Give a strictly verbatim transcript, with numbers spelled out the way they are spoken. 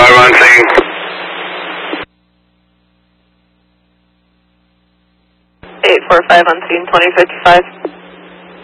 five on scene. eight four five on scene, twenty fifty-five.